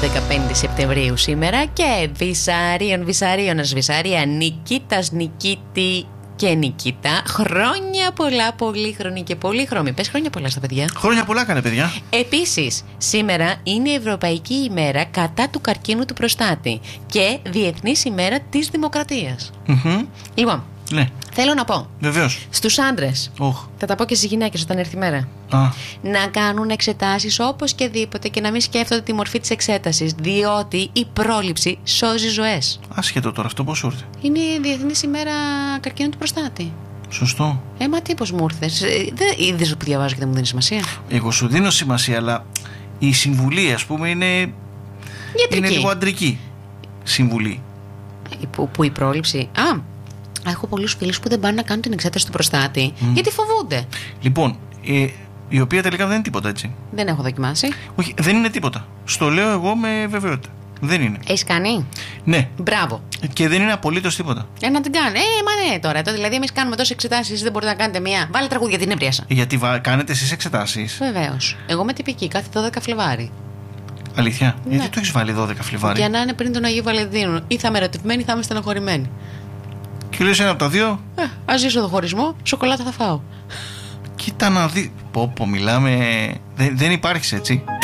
15 Σεπτεμβρίου σήμερα και Βυσαρίωνας Βυσαρία, Νικήτας Νικήτη και Νικήτα. Χρόνια πολλά, πολύχρονοι και πολύχρωμοι. Πες χρόνια πολλά στα παιδιά. Χρόνια πολλά, καλέ παιδιά. Επίσης, σήμερα είναι η Ευρωπαϊκή ημέρα κατά του καρκίνου του προστάτη και Διεθνής ημέρα της Δημοκρατίας. Λοιπόν, ναι. Θέλω να πω στους άντρες, θα τα πω και στις γυναίκες όταν έρθει η μέρα, να κάνουν εξετάσεις όπως και δίποτε και να μην σκέφτονται τη μορφή της εξέτασης, διότι η πρόληψη σώζει ζωές. Άσχετο τώρα αυτό, πώς σου ήρθε? Είναι η Διεθνής ημέρα καρκίνου του προστάτη. Σωστό. Μα τι, πώς μου ήρθες? Είδες που διαβάζω και δεν μου δίνει σημασία? Εγώ σου δίνω σημασία, αλλά η συμβουλή, ας πούμε, είναι λίγο αντρική συμβουλή. Που η πρόληψη. Έχω πολλούς φίλους που δεν πάνε να κάνουν την εξέταση του προστάτη γιατί φοβούνται. Λοιπόν, η οποία τελικά δεν είναι τίποτα, έτσι. Δεν έχω δοκιμάσει. Όχι, δεν είναι τίποτα. Στο λέω εγώ με βεβαιότητα. Δεν είναι. Έχεις κάνει? Ναι. Μπράβο. Και δεν είναι απολύτως τίποτα. Να την κάνει. Μα ναι, τώρα. Δηλαδή, εμείς κάνουμε τόσες εξετάσεις, εσείς δεν μπορείτε να κάνετε μία. Βάλε τραγούδια, την έβριασα. Γιατί κάνετε εσείς εξετάσεις? Βεβαίως. Εγώ είμαι τυπική, κάθε 12 Φλεβάρι. Αλήθεια? Ναι. Γιατί το έχεις βάλει 12 Φλεβάρι? Για να είναι πριν τον Αγίου Βαλεντίνου. Ή θα είμαι ερωτευμένη ή θα είμαι στενοχωρημένη. Και λες ένα από τα δύο. Ας ζήσω το χωρισμό, σοκολάτα θα φάω. Κοίτα να δει. Πω, μιλάμε. Δεν υπάρχεις, έτσι.